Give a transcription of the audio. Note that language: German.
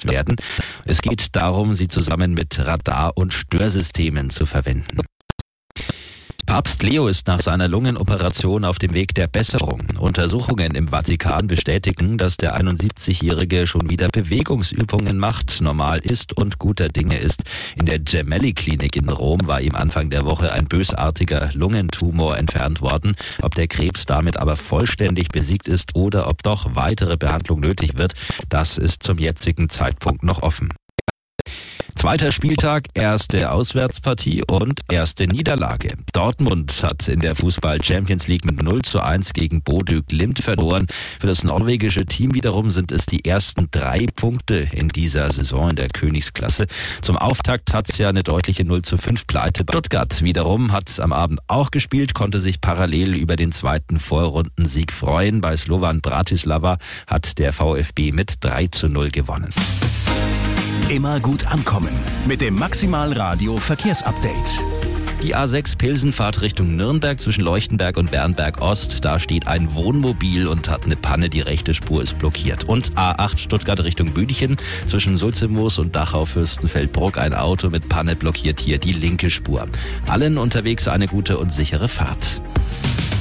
werden. Es geht darum, sie zusammen mit Radar- und Störsystemen zu verwenden. Papst Leo ist nach seiner Lungenoperation auf dem Weg der Besserung. Untersuchungen im Vatikan bestätigen, dass der 71-Jährige schon wieder Bewegungsübungen macht, normal ist und guter Dinge ist. In der Gemelli-Klinik in Rom war ihm Anfang der Woche ein bösartiger Lungentumor entfernt worden. Ob der Krebs damit aber vollständig besiegt ist oder ob doch weitere Behandlung nötig wird, das ist zum jetzigen Zeitpunkt noch offen. Zweiter Spieltag, erste Auswärtspartie und erste Niederlage. Dortmund hat in der Fußball-Champions League mit 0:1 gegen Bodø Glimt verloren. Für das norwegische Team wiederum sind es die ersten 3 Punkte in dieser Saison in der Königsklasse. Zum Auftakt hat es ja eine deutliche 0:5 Pleite. Stuttgart wiederum hat am Abend auch gespielt, konnte sich parallel über den zweiten Vorrundensieg freuen. Bei Slovan Bratislava hat der VfB mit 3:0 gewonnen. Immer gut ankommen mit dem Maximal Radio Verkehrsupdate. Die A6 Pilsenfahrt Richtung Nürnberg zwischen Leuchtenberg und Bernberg Ost. Da steht ein Wohnmobil und hat eine Panne. Die rechte Spur ist blockiert. Und A8 Stuttgart Richtung Büdingen zwischen Sulzemoos und Dachau-Fürstenfeldbruck. Ein Auto mit Panne blockiert hier die linke Spur. Allen unterwegs eine gute und sichere Fahrt.